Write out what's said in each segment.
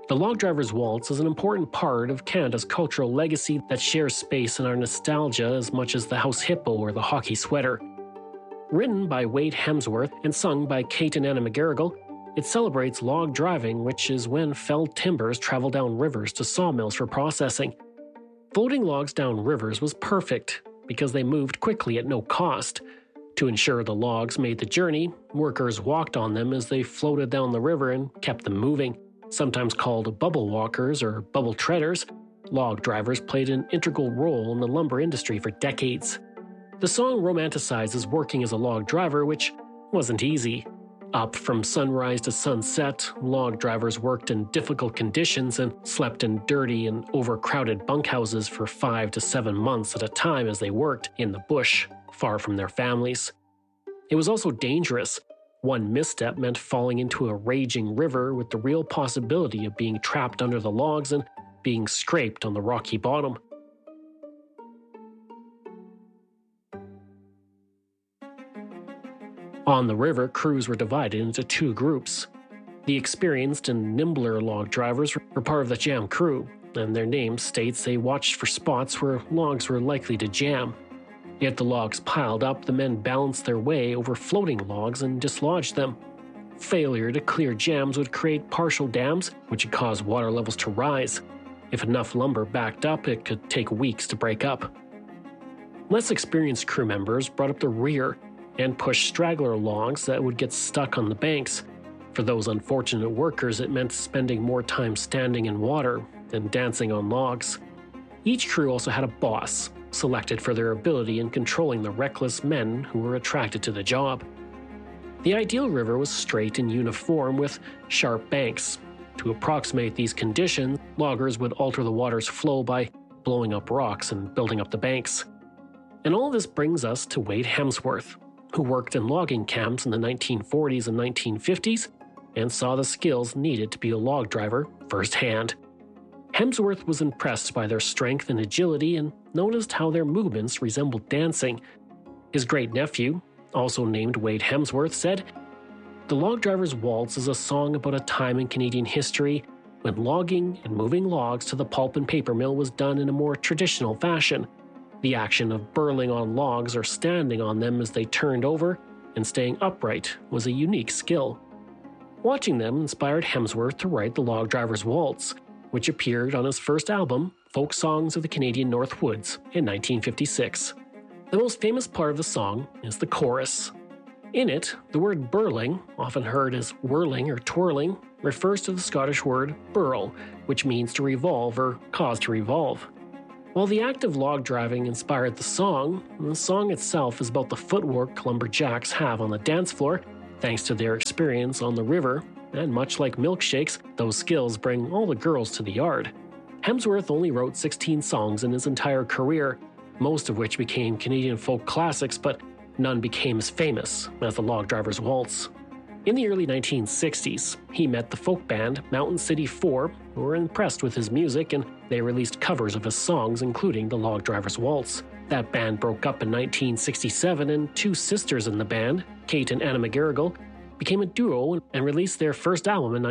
The Log Driver's Waltz is an important part of Canada's cultural legacy that shares space in our nostalgia as much as the House Hippo or the hockey sweater. Written by Wade Hemsworth and sung by Kate and Anna McGarrigle, it celebrates log driving, which is when felled timbers travel down rivers to sawmills for processing. Floating logs down rivers was perfect because they moved quickly at no cost. To ensure the logs made the journey, workers walked on them as they floated down the river and kept them moving. Sometimes called bubble walkers or bubble treaders, log drivers played an integral role in the lumber industry for decades. The song romanticizes working as a log driver, which wasn't easy. Up from sunrise to sunset, log drivers worked in difficult conditions and slept in dirty and overcrowded bunkhouses for 5 to 7 months at a time as they worked in the bush, far from their families. It was also dangerous. One misstep meant falling into a raging river with the real possibility of being trapped under the logs and being scraped on the rocky bottom. On the river, crews were divided into 2 groups. The experienced and nimbler log drivers were part of the jam crew, and their name states they watched for spots where logs were likely to jam. If the logs piled up, the men balanced their way over floating logs and dislodged them. Failure to clear jams would create partial dams, which would cause water levels to rise. If enough lumber backed up, it could take weeks to break up. Less experienced crew members brought up the rear and pushed straggler logs that would get stuck on the banks. For those unfortunate workers, it meant spending more time standing in water than dancing on logs. Each crew also had a boss, selected for their ability in controlling the reckless men who were attracted to the job. The ideal river was straight and uniform with sharp banks. To approximate these conditions, loggers would alter the water's flow by blowing up rocks and building up the banks. And all this brings us to Wade Hemsworth, who worked in logging camps in the 1940s and 1950s and saw the skills needed to be a log driver firsthand. Hemsworth was impressed by their strength and agility and noticed how their movements resembled dancing. His great-nephew, also named Wade Hemsworth, said, "The Log Driver's Waltz is a song about a time in Canadian history when logging and moving logs to the pulp and paper mill was done in a more traditional fashion. The action of burling on logs or standing on them as they turned over and staying upright was a unique skill." Watching them inspired Hemsworth to write The Log Driver's Waltz, which appeared on his first album, Folk Songs of the Canadian North Woods, in 1956. The most famous part of the song is the chorus. In it, the word burling, often heard as whirling or twirling, refers to the Scottish word burl, which means to revolve or cause to revolve. While the act of log driving inspired the song itself is about the footwork lumberjacks have on the dance floor, thanks to their experience on the river, and much like milkshakes, those skills bring all the girls to the yard. Hemsworth only wrote 16 songs in his entire career, most of which became Canadian folk classics, but none became as famous as The Log Driver's Waltz. In the early 1960s, he met the folk band Mountain City 4, who were impressed with his music, and they released covers of his songs, including The Log Driver's Waltz. That band broke up in 1967, and 2 sisters in the band, Kate and Anna McGarrigle, became a duo and released their first album in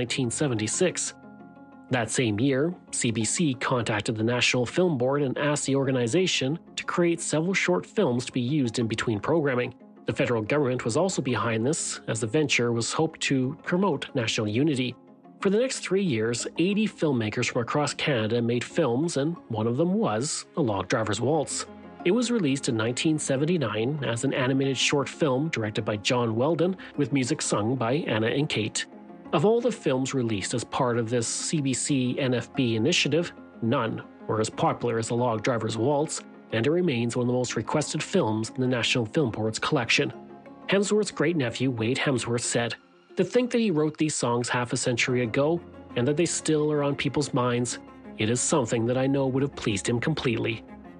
1976. That same year, CBC contacted the National Film Board and asked the organization to create several short films to be used in between programming. The federal government was also behind this, as the venture was hoped to promote national unity. For the next 3 years, 80 filmmakers from across Canada made films, and one of them was The Log Driver's Waltz. It was released in 1979 as an animated short film directed by John Weldon, with music sung by Anna and Kate. Of all the films released as part of this CBC NFB initiative, none were as popular as The Log Driver's Waltz, and it remains one of the most requested films in the National Film Board's collection. Hemsworth's great-nephew, Wade Hemsworth, said, "To think that he wrote these songs half a century ago, and that they still are on people's minds, it is something that I know would have pleased him completely."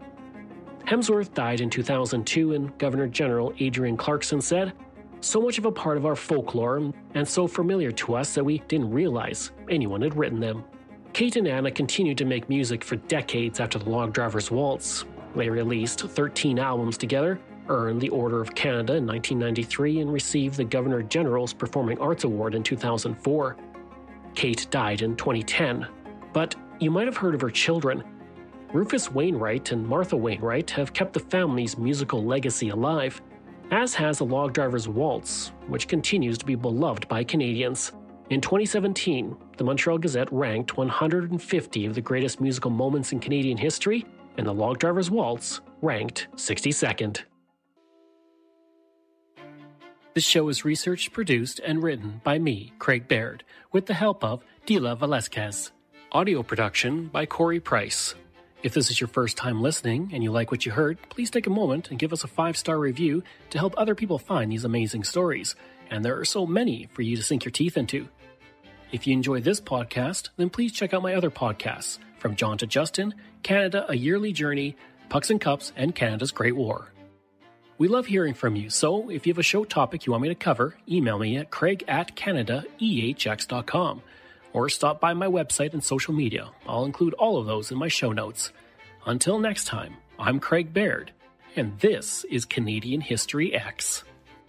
Hemsworth died in 2002, and Governor General Adrienne Clarkson said, "So much of a part of our folklore, and so familiar to us that we didn't realize anyone had written them." Kate and Anna continued to make music for decades after The Log Driver's Waltz. They released 13 albums together, earned the Order of Canada in 1993, and received the Governor General's Performing Arts Award in 2004. Kate died in 2010, but you might have heard of her children. Rufus Wainwright and Martha Wainwright have kept the family's musical legacy alive, as has A Log Driver's Waltz, which continues to be beloved by Canadians. In 2017, the Montreal Gazette ranked 150 of the greatest musical moments in Canadian history, and The Log Driver's Waltz ranked 62nd. This show is researched, produced, and written by me, Craig Baird, with the help of Dila Velasquez. Audio production by Corey Price. If this is your first time listening and you like what you heard, please take a moment and give us a 5-star review to help other people find these amazing stories. And there are so many for you to sink your teeth into. If you enjoy this podcast, then please check out my other podcasts, From John to Justin, Canada, A Yearly Journey, Pucks and Cups, and Canada's Great War. We love hearing from you, so if you have a show topic you want me to cover, email me at craig@canadaehx.com, or stop by my website and social media. I'll include all of those in my show notes. Until next time, I'm Craig Baird, and this is Canadian History X.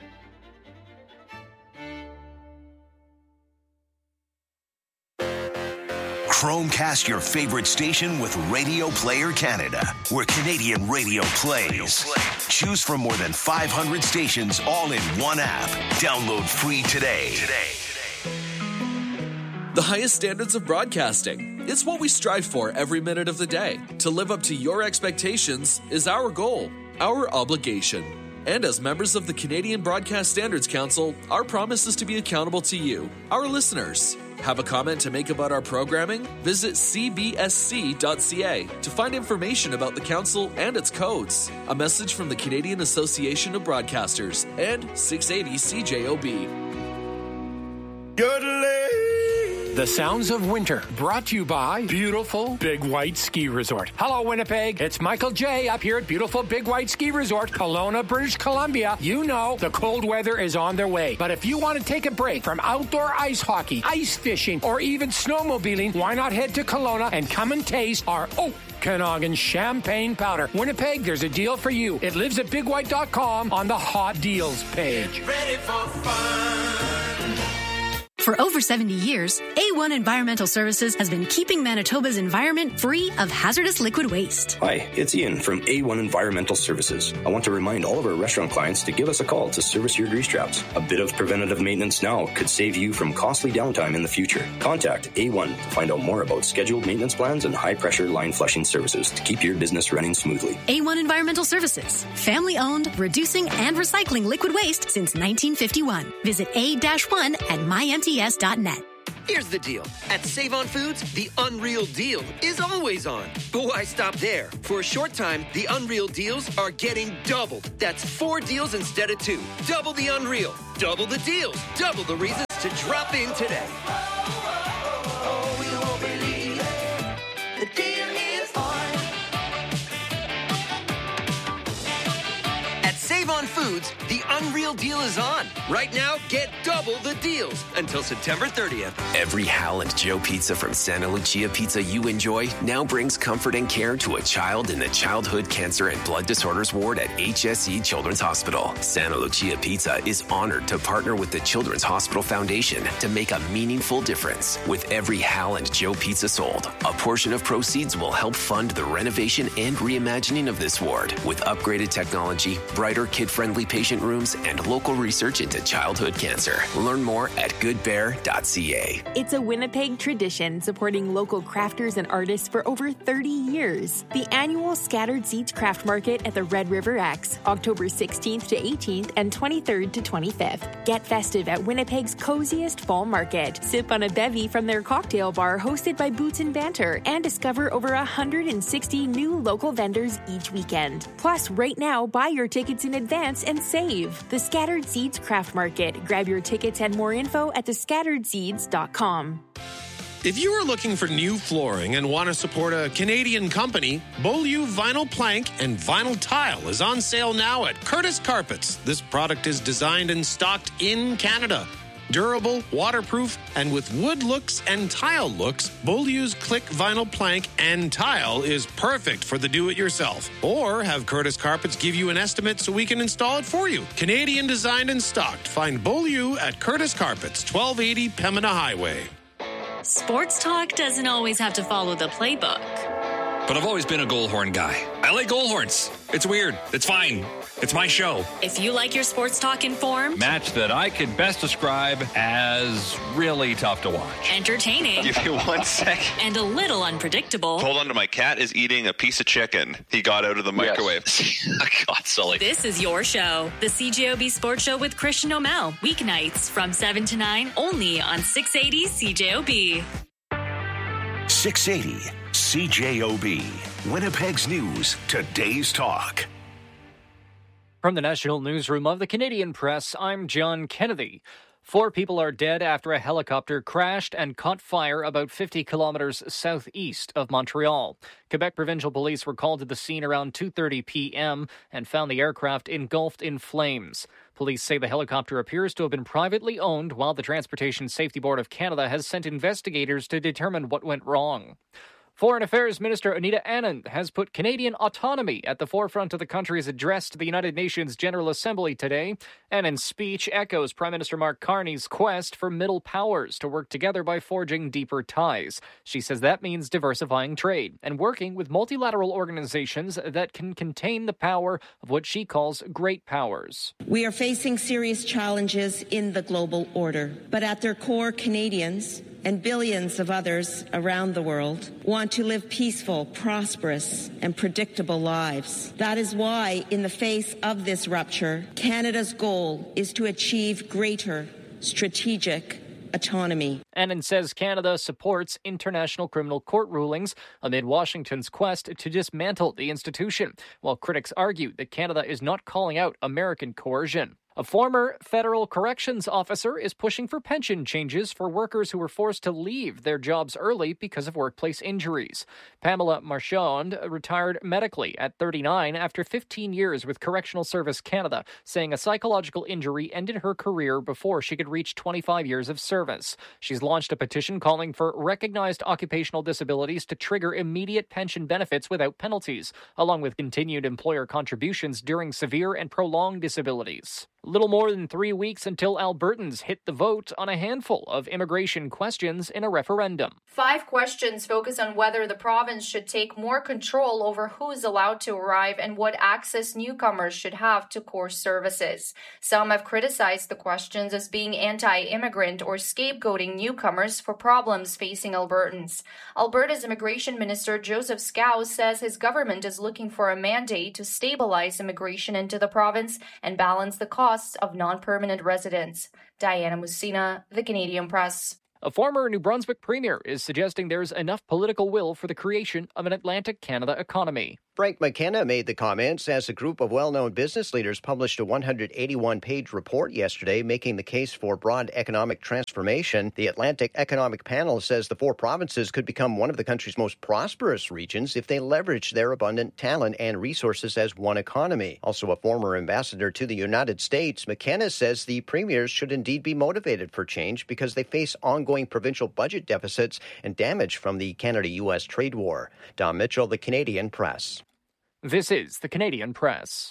Chromecast your favorite station with Radio Player Canada, where Canadian radio plays. Choose from more than 500 stations all in one app. Download free today. The highest standards of broadcasting. It's what we strive for every minute of the day. To live up to your expectations is our goal, our obligation. And as members of the Canadian Broadcast Standards Council, our promise is to be accountable to you, our listeners. Have a comment to make about our programming? Visit cbsc.ca to find information about the council and its codes. A message from the Canadian Association of Broadcasters and 680 CJOB. The Sounds of Winter, brought to you by beautiful Big White Ski Resort. Hello, Winnipeg. It's Michael J. up here at beautiful Big White Ski Resort, Kelowna, British Columbia. You know the cold weather is on their way. But if you want to take a break from outdoor ice hockey, ice fishing, or even snowmobiling, why not head to Kelowna and come and taste our Okanagan champagne powder. Winnipeg, there's a deal for you. It lives at bigwhite.com on the hot deals page. Get ready for fun. For over 70 years, A1 Environmental Services has been keeping Manitoba's environment free of hazardous liquid waste. Hi, it's Ian from A1 Environmental Services. I want to remind all of our restaurant clients to give us a call to service your grease traps. A bit of preventative maintenance now could save you from costly downtime in the future. Contact A1 to find out more about scheduled maintenance plans and high-pressure line flushing services to keep your business running smoothly. A1 Environmental Services, family-owned, reducing and recycling liquid waste since 1951. Visit A-1 at mynts.net. Here's the deal. At Save On Foods, the Unreal Deal is always on. But why stop there? For a short time, the Unreal Deals are getting doubled. That's 4 deals instead of 2. Double the Unreal. Double the deals. Double the reasons to drop in today. Oh, you won't believe it. The deal is on. At Save On Foods, the Unreal Deal is on. Right now, get double the deals until September 30th. Every Hal and Joe pizza from Santa Lucia Pizza you enjoy now brings comfort and care to a child in the Childhood Cancer and Blood Disorders Ward at HSE Children's Hospital. Santa Lucia Pizza is honored to partner with the Children's Hospital Foundation to make a meaningful difference. With every Hal and Joe pizza sold, a portion of proceeds will help fund the renovation and reimagining of this ward with upgraded technology, brighter kid-friendly patient rooms, and local research into childhood cancer. Learn more at goodbear.ca. It's a Winnipeg tradition supporting local crafters and artists for over 30 years. The annual Scattered Seeds Craft Market at the Red River X, October 16th to 18th and 23rd to 25th. Get festive at Winnipeg's coziest fall market. Sip on a bevy from their cocktail bar hosted by Boots and Banter and discover over 160 new local vendors each weekend. Plus, right now, buy your tickets in advance and save. The Scattered Seeds Craft Market. Grab your tickets and more info at thescatteredseeds.com. If you are looking for new flooring and want to support a Canadian company, Beaulieu Vinyl Plank and Vinyl Tile is on sale now at Curtis Carpets. This product is designed and stocked in Canada. Durable, waterproof, and with wood looks and tile looks, Beaulieu's Click Vinyl Plank and Tile is perfect for the do-it-yourself. Or have Curtis Carpets give you an estimate so we can install it for you. Canadian designed and stocked. Find Beaulieu at Curtis Carpets, 1280 Pembina Highway. Sports talk doesn't always have to follow the playbook. But I've always been a Goalhorn guy. I like Goalhorns. It's weird. It's fine. It's my show. If you like your sports talk informed, match that I could best describe as really tough to watch. Entertaining. Give you 1 second. And a little unpredictable. Hold on to my cat is eating a piece of chicken he got out of the microwave. Yes. God, Sully. This is your show, the CJOB Sports Show with Christian O'Mell. Weeknights from 7 to 9, only on 680 CJOB. 680 CJOB. Winnipeg's News, today's talk. From the National Newsroom of the Canadian Press, I'm John Kennedy. 4 people are dead after a helicopter crashed and caught fire about 50 kilometers southeast of Montreal. Quebec Provincial Police were called to the scene around 2:30 p.m. and found the aircraft engulfed in flames. Police say the helicopter appears to have been privately owned, while the Transportation Safety Board of Canada has sent investigators to determine what went wrong. Foreign Affairs Minister Anita Anand has put Canadian autonomy at the forefront of the country's address to the United Nations General Assembly today. Anand's speech echoes Prime Minister Mark Carney's quest for middle powers to work together by forging deeper ties. She says that means diversifying trade and working with multilateral organizations that can contain the power of what she calls great powers. We are facing serious challenges in the global order, but at their core, Canadians and billions of others around the world want to live peaceful, prosperous, and predictable lives. That is why, in the face of this rupture, Canada's goal is to achieve greater strategic autonomy. Anand says Canada supports international criminal court rulings amid Washington's quest to dismantle the institution, while critics argue that Canada is not calling out American coercion. A former federal corrections officer is pushing for pension changes for workers who were forced to leave their jobs early because of workplace injuries. Pamela Marchand retired medically at 39 after 15 years with Correctional Service Canada, saying a psychological injury ended her career before she could reach 25 years of service. She's launched a petition calling for recognized occupational disabilities to trigger immediate pension benefits without penalties, along with continued employer contributions during severe and prolonged disabilities. Little more than 3 weeks until Albertans hit the vote on a handful of immigration questions in a referendum. 5 questions focus on whether the province should take more control over who is allowed to arrive and what access newcomers should have to core services. Some have criticized the questions as being anti-immigrant or scapegoating newcomers for problems facing Albertans. Alberta's Immigration Minister Joseph Scow says his government is looking for a mandate to stabilize immigration into the province and balance the costs of non-permanent residents. Diana Musina, The Canadian Press. A former New Brunswick premier is suggesting there's enough political will for the creation of an Atlantic Canada economy. Frank McKenna made the comments as a group of well-known business leaders published a 181-page report yesterday making the case for broad economic transformation. The Atlantic Economic Panel says the 4 provinces could become one of the country's most prosperous regions if they leverage their abundant talent and resources as one economy. Also a former ambassador to the United States, McKenna says the premiers should indeed be motivated for change because they face ongoing provincial budget deficits and damage from the Canada-U.S. trade war. Don Mitchell, The Canadian Press. This is The Canadian Press.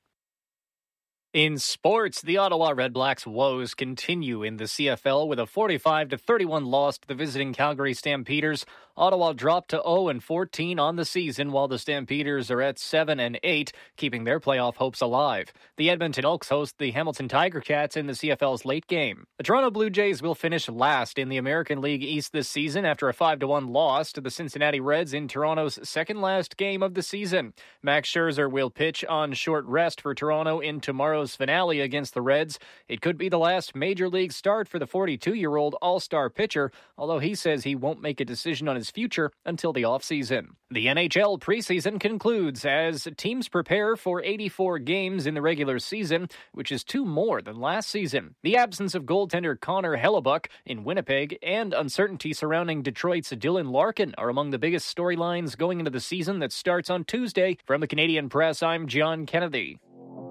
In sports, the Ottawa Redblacks' woes continue in the CFL with a 45-31 loss to the visiting Calgary Stampeders. Ottawa dropped to 0-14 on the season, while the Stampeders are at 7-8, keeping their playoff hopes alive. The Edmonton Elks host the Hamilton Tiger Cats in the CFL's late game. The Toronto Blue Jays will finish last in the American League East this season after a 5-1 loss to the Cincinnati Reds in Toronto's second-last game of the season. Max Scherzer will pitch on short rest for Toronto in tomorrow's finale against the Reds. It could be the last major league start for the 42-year-old all-star pitcher, although he says he won't make a decision on his future until the offseason. The NHL preseason concludes as teams prepare for 84 games in the regular season, which is 2 more than last season. The absence of goaltender Connor Hellebuck in Winnipeg and uncertainty surrounding Detroit's Dylan Larkin are among the biggest storylines going into the season that starts on Tuesday. From the Canadian Press, I'm John Kennedy.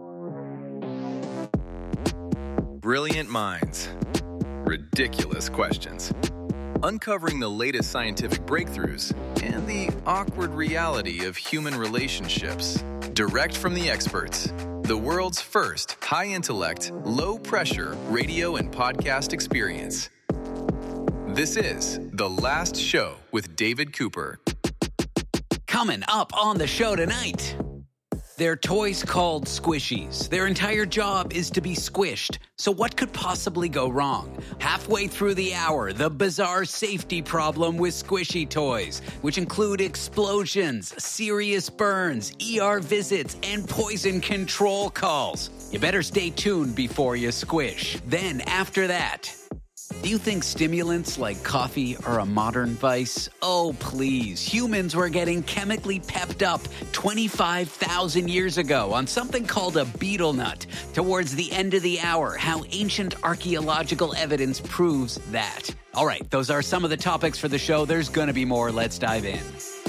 Brilliant minds. Ridiculous questions. Uncovering the latest scientific breakthroughs and the awkward reality of human relationships. Direct from the experts. The world's first high-intellect, low-pressure radio and podcast experience. This is The Last Show with David Cooper. Coming up on the show tonight. They're toys called squishies. Their entire job is to be squished. So what could possibly go wrong? Halfway through the hour, the bizarre safety problem with squishy toys, which include explosions, serious burns, ER visits, and poison control calls. You better stay tuned before you squish. Then after that, do you think stimulants like coffee are a modern vice? Oh, please. Humans were getting chemically pepped up 25,000 years ago on something called a betel nut. Towards the end of the hour, how ancient archaeological evidence proves that. All right, those are some of the topics for the show. There's going to be more. Let's dive in.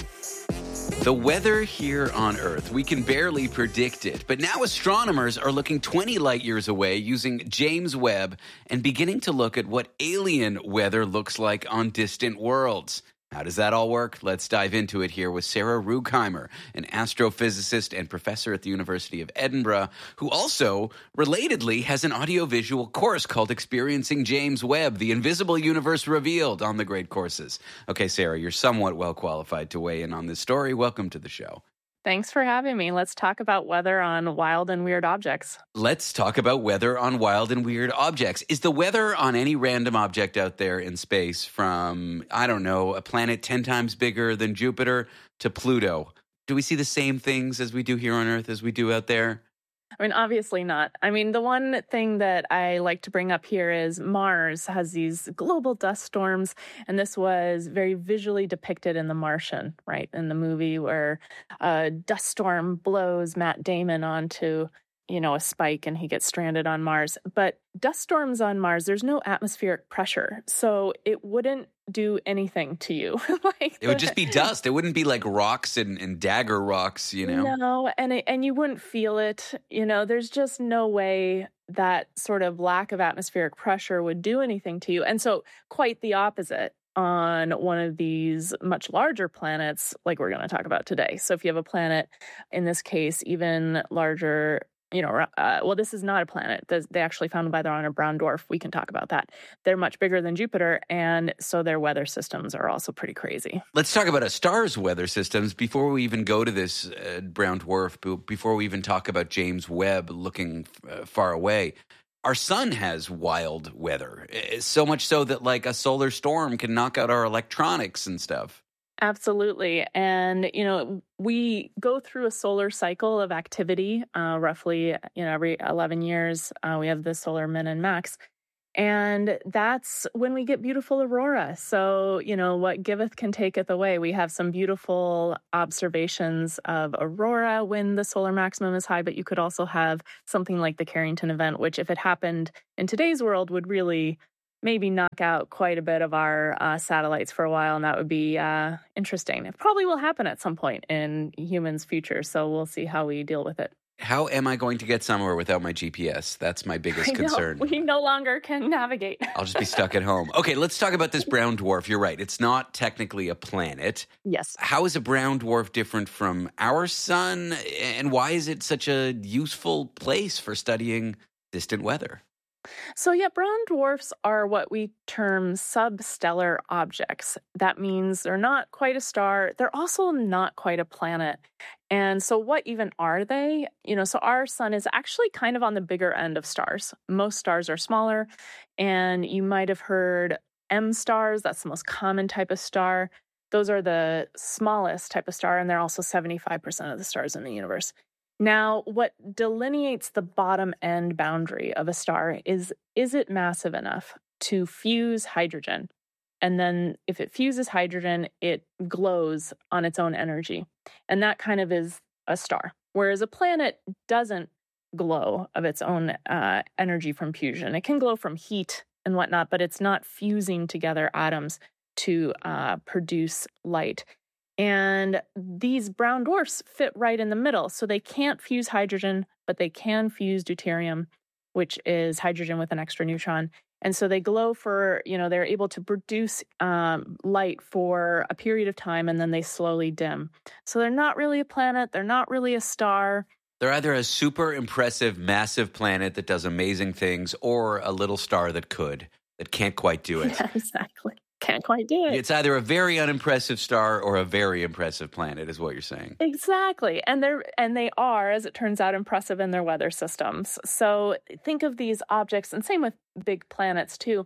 The weather here on Earth, we can barely predict it, but now astronomers are looking 20 light years away using James Webb and beginning to look at what alien weather looks like on distant worlds. How does that all work? Let's dive into it here with Sarah Rugheimer, an astrophysicist and professor at the University of Edinburgh, who also, relatedly, has an audiovisual course called Experiencing James Webb, the Invisible Universe Revealed on the Great Courses. Okay, Sarah, you're somewhat well qualified to weigh in on this story. Welcome to the show. Thanks for having me. Let's talk about weather on wild and weird objects. Let's talk about weather on wild and weird objects. Is the weather on any random object out there in space from, I don't know, a planet 10 times bigger than Jupiter to Pluto? Do we see the same things as we do here on Earth as we do out there? I mean, obviously not. I mean, the one thing that I like to bring up here is Mars has these global dust storms, and this was very visually depicted in The Martian, right? In the movie where a dust storm blows Matt Damon onto, a spike and he gets stranded on Mars. But dust storms on Mars, there's no atmospheric pressure, so it wouldn't do anything to you. It would just be dust. It wouldn't be like rocks and dagger rocks, No, and you wouldn't feel it. There's just no way that sort of lack of atmospheric pressure would do anything to you. And so quite the opposite on one of these much larger planets like we're going to talk about today. So if you have a planet, in this case, even larger, this is not a planet. They actually found by their own a brown dwarf. We can talk about that. They're much bigger than Jupiter, and so their weather systems are also pretty crazy. Let's talk about a star's weather systems before we even go to this brown dwarf, before we even talk about James Webb looking far away. Our sun has wild weather, so much so that like a solar storm can knock out our electronics and stuff. Absolutely. And, we go through a solar cycle of activity, roughly, every 11 years, we have the solar min and max. And that's when we get beautiful aurora. So, what giveth can taketh away. We have some beautiful observations of aurora when the solar maximum is high, but you could also have something like the Carrington event, which if it happened in today's world would really maybe knock out quite a bit of our satellites for a while, and that would be interesting. It probably will happen at some point in humans' future, so we'll see how we deal with it. How am I going to get somewhere without my GPS? That's my biggest concern. We no longer can navigate. I'll just be stuck at home. Okay, let's talk about this brown dwarf. You're right. It's not technically a planet. Yes. How is a brown dwarf different from our sun, and why is it such a useful place for studying distant weather? So brown dwarfs are what we term substellar objects. That means they're not quite a star. They're also not quite a planet. And so what even are they? So our sun is actually kind of on the bigger end of stars. Most stars are smaller, and you might have heard M stars. That's the most common type of star. Those are the smallest type of star, and they're also 75% of the stars in the universe. Now, what delineates the bottom end boundary of a star is it massive enough to fuse hydrogen? And then if it fuses hydrogen, it glows on its own energy. And that kind of is a star. Whereas a planet doesn't glow of its own energy from fusion. It can glow from heat and whatnot, but it's not fusing together atoms to produce light. And these brown dwarfs fit right in the middle. So they can't fuse hydrogen, but they can fuse deuterium, which is hydrogen with an extra neutron. And so they glow for, they're able to produce light for a period of time, and then they slowly dim. So they're not really a planet. They're not really a star. They're either a super impressive, massive planet that does amazing things, or a little star that can't quite do it. Yeah, exactly. can't quite do it. It's either a very unimpressive star or a very impressive planet, is what you're saying. Exactly. And they are, as it turns out, impressive in their weather systems. So think of these objects, and same with big planets too.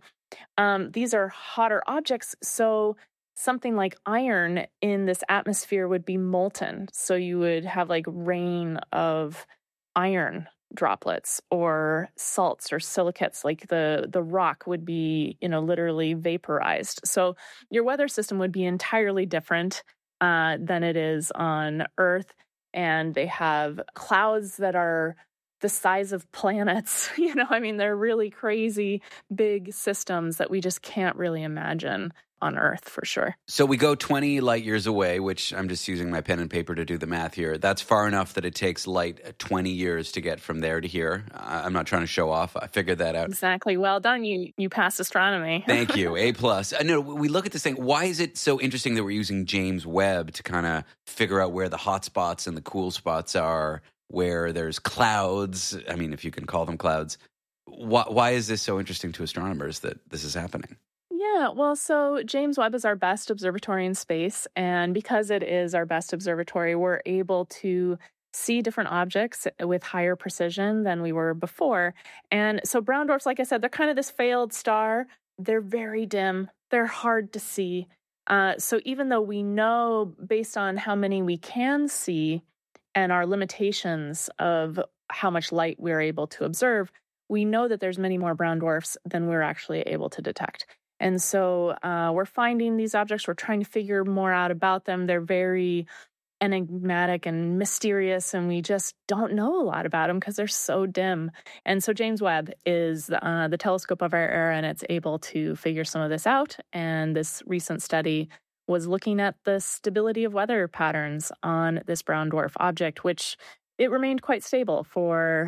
These are hotter objects, so something like iron in this atmosphere would be molten. So you would have like rain of iron droplets or salts or silicates, like the rock would be, literally vaporized. So your weather system would be entirely different than it is on Earth. And they have clouds that are the size of planets. They're really crazy big systems that we just can't really imagine on Earth for sure. So we go 20 light years away, which I'm just using my pen and paper to do the math here. That's far enough that it takes light 20 years to get from there to here. I'm not trying to show off. I figured that out. Exactly. Well done. You passed astronomy. Thank you. A+. No, we look at this thing. Why is it so interesting that we're using James Webb to kind of figure out where the hot spots and the cool spots are, where there's clouds? I mean, if you can call them clouds. Why is this so interesting to astronomers that this is happening? Yeah, well, so James Webb is our best observatory in space, and because it is our best observatory, we're able to see different objects with higher precision than we were before. And so brown dwarfs, like I said, they're kind of this failed star. They're very dim. They're hard to see. So even though we know, based on how many we can see and our limitations of how much light we're able to observe, we know that there's many more brown dwarfs than we're actually able to detect. And so we're finding these objects. We're trying to figure more out about them. They're very enigmatic and mysterious, and we just don't know a lot about them because they're so dim. And so James Webb is the telescope of our era, and it's able to figure some of this out. And this recent study was looking at the stability of weather patterns on this brown dwarf object, which it remained quite stable for,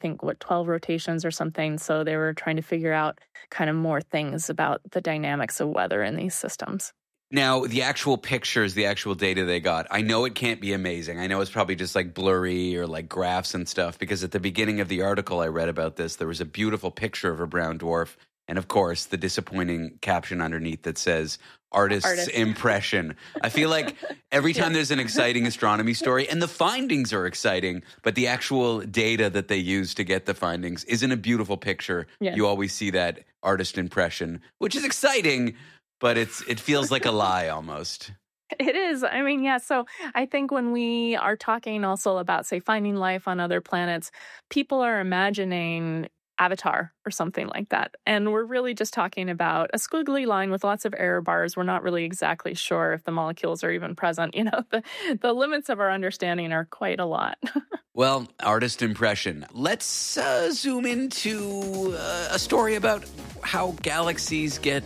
12 rotations or something. So they were trying to figure out kind of more things about the dynamics of weather in these systems. Now, the actual pictures, the actual data they got, I know it can't be amazing. I know it's probably just like blurry or like graphs and stuff, because at the beginning of the article I read about this, there was a beautiful picture of a brown dwarf. And of course, the disappointing caption underneath that says, Artist's impression. I feel like every time there's an exciting astronomy story, and the findings are exciting, but the actual data that they use to get the findings isn't a beautiful picture. Yeah. You always see that artist impression, which is exciting, but it feels like a lie almost. It is. So I think when we are talking also about, say, finding life on other planets, people are imagining Avatar or something like that. And we're really just talking about a squiggly line with lots of error bars. We're not really exactly sure if the molecules are even present. The limits of our understanding are quite a lot. Well, artist impression. Let's zoom into a story about how galaxies get